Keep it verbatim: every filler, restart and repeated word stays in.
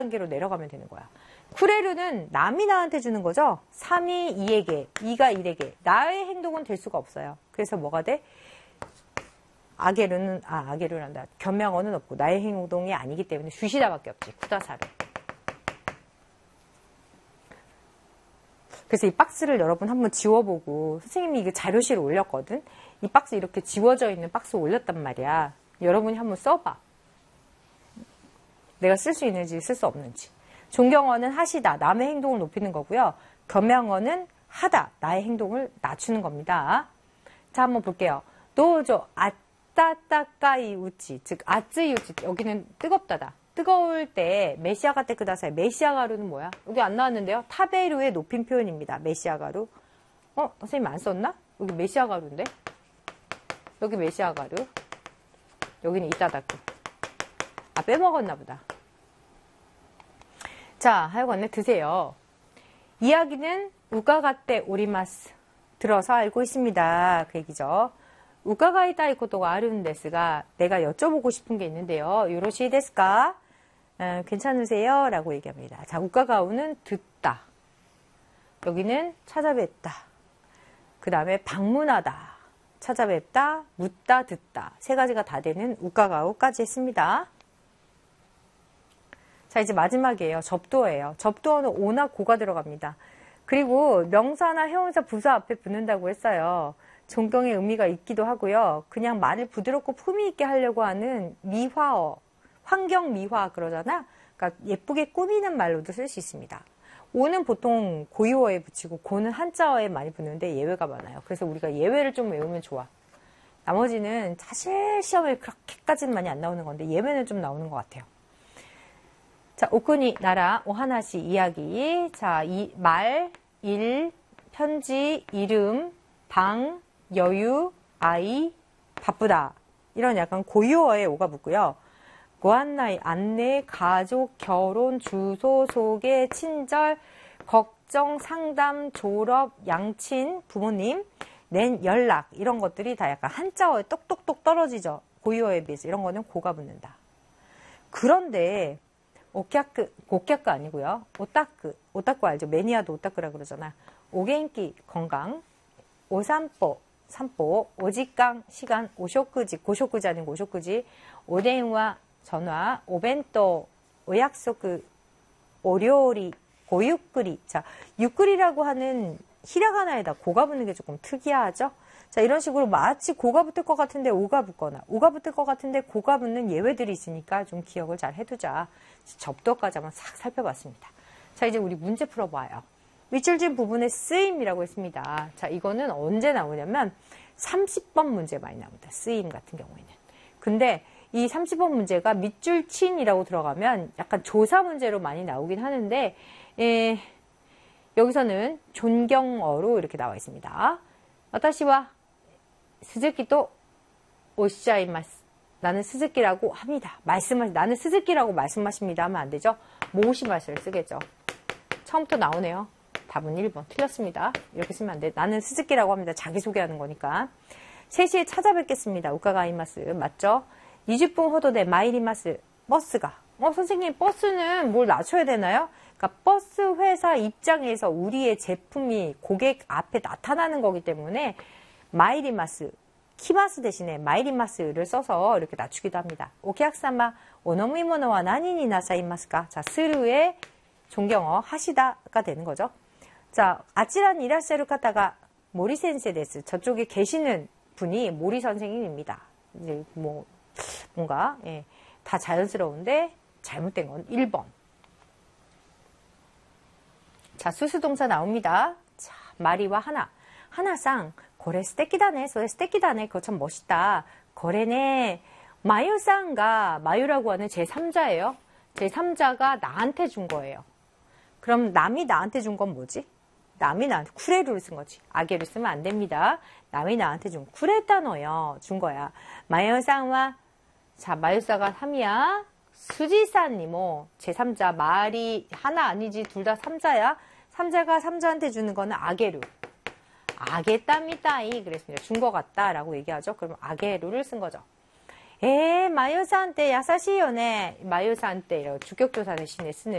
단계로 내려가면 되는 거야. 쿠레르는 남이 나한테 주는 거죠. 삼이 이에게, 이가 일에게. 나의 행동은 될 수가 없어요. 그래서 뭐가 돼? 아게르는, 아, 아게르란다. 겸양어는 없고 나의 행동이 아니기 때문에 주시다밖에 없지. 쿠다사르. 그래서 이 박스를 여러분 한번 지워보고, 선생님이 이게 자료실에 올렸거든? 이 박스 이렇게 지워져 있는 박스 올렸단 말이야. 여러분이 한번 써봐. 내가 쓸 수 있는지 쓸 수 없는지. 존경어는 하시다, 남의 행동을 높이는 거고요. 겸양어는 하다, 나의 행동을 낮추는 겁니다. 자, 한번 볼게요. 도저 아따따까이 우치, 즉 아쯔이 우치. 여기는 뜨겁다다. 뜨거울 때 메시아가 때 그다사이. 메시아가루는 뭐야? 여기 안 나왔는데요. 타베루의 높임 표현입니다. 메시아가루. 어? 선생님 안 썼나? 여기 메시아가루인데? 여기 메시아가루. 여기는 이따다쿠. 아, 빼먹었나 보다. 자, 하여간에 드세요. 이야기는 우가가떼 오리마스. 들어서 알고 있습니다. 그 얘기죠. 우가가이다이 코토가 아르는데스가 내가 여쭤보고 싶은 게 있는데요. 요로시 데스까? 어, 괜찮으세요? 라고 얘기합니다. 자, 우가가우는 듣다. 여기는 찾아뵙다. 그 다음에 방문하다. 찾아뵙다, 묻다, 듣다. 세 가지가 다 되는 우가가우까지 했습니다. 자, 이제 마지막이에요. 접두어예요. 접두어는 오나 고가 들어갑니다. 그리고 명사나 해운사, 부사 앞에 붙는다고 했어요. 존경의 의미가 있기도 하고요. 그냥 말을 부드럽고 품위 있게 하려고 하는 미화어, 환경 미화 그러잖아. 그러니까 예쁘게 꾸미는 말로도 쓸 수 있습니다. 오는 보통 고유어에 붙이고 고는 한자어에 많이 붙는데 예외가 많아요. 그래서 우리가 예외를 좀 외우면 좋아. 나머지는 사실 시험에 그렇게까지는 많이 안 나오는 건데 예외는 좀 나오는 것 같아요. 자, 오쿠니 나라 오하나시 이야기. 자, 이 말, 일, 편지, 이름, 방, 여유, 아이, 바쁘다. 이런 약간 고유어에 오가 붙고요. 고안나이, 안내, 가족, 결혼, 주소, 소개, 친절, 걱정, 상담, 졸업, 양친, 부모님, 낸 연락 이런 것들이 다 약간 한자어에 똑똑똑 떨어지죠. 고유어에 비해서 이런 거는 고가 붙는다. 그런데 오키아크, 고키아크 아니고요. 오타쿠, 오타쿠 알죠? 매니아도 오타쿠라 그러잖아. 오겐키, 건강, 오산포, 산보, 오직강, 시간, 오쇼쿠지, 고쇼쿠지 아니고 오쇼쿠지, 오덴와, 전화, 오벤또, 오약소크, 오료리, 고유꾸리. 자, 유꾸리라고 하는 히라가나에다 고가 붙는 게 조금 특이하죠? 자, 이런 식으로 마치 고가 붙을 것 같은데 오가 붙거나 오가 붙을 것 같은데 고가 붙는 예외들이 있으니까 좀 기억을 잘 해두자. 접두어까지 한번 싹 살펴봤습니다. 자, 이제 우리 문제 풀어봐요. 밑줄 지은 부분의 쓰임이라고 했습니다. 자, 이거는 언제 나오냐면 삼십 번 문제 많이 나옵니다. 쓰임 같은 경우에는. 근데 이 삼십 번 문제가 밑줄 친이라고 들어가면 약간 조사 문제로 많이 나오긴 하는데 에, 여기서는 존경어로 이렇게 나와 있습니다. 와타시와 스즈키도 오시자이마스. 나는 스즈키라고 합니다. 말씀하 나는 스즈키라고 말씀하십니다 하면 안 되죠. 모시마스를 쓰겠죠. 처음부터 나오네요. 답은 일 번 틀렸습니다. 이렇게 쓰면 안 돼. 나는 스즈키라고 합니다. 자기소개하는 거니까. 세 시에 찾아뵙겠습니다. 우카가이마스. 맞죠? 이십 분 호도대 마이리마스. 버스가. 어, 선생님, 버스는 뭘 낮춰야 되나요? 그러니까 버스 회사 입장에서 우리의 제품이 고객 앞에 나타나는 거기 때문에 마이리마스, 키마스 대신에 마이리마스를 써서 이렇게 낮추기도 합니다. 오케학사마 오노미모노와 나니니 나사이마스까? 자, 스루의 존경어 하시다가 되는 거죠. 자, 아치란 이라세루 카타가 모리 센세 데스. 저쪽에 계시는 분이 모리 선생님입니다. 이제 뭐 뭔가 예, 다 자연스러운데 잘못된 건 일 번. 자, 수수동사 나옵니다. 자, 마리와 하나. 하나상 고래 스테키다네. 소에 스테키다네. 그거 참 멋있다. 고래네. 마유상가 마유라고 하는 제삼자예요. 제삼자가 나한테 준 거예요. 그럼 남이 나한테 준 건 뭐지? 남이 나한테 쿠레루를 쓴 거지. 아게를 쓰면 안 됩니다. 남이 나한테 준 쿠레타노요. 준 거야. 마유상와 자, 마유사가 삼이야. 수지사니모 제삼자 말이 하나 아니지 둘 다 삼자야. 삼자가 삼자한테 주는 거는 아게루. 아게따미따이 그랬습니다. 준 거 같다 라고 얘기하죠. 그럼 아게루를 쓴 거죠. 에 마유사한테 야사시요네. 마유사한테 주격조사 대신에 쓰는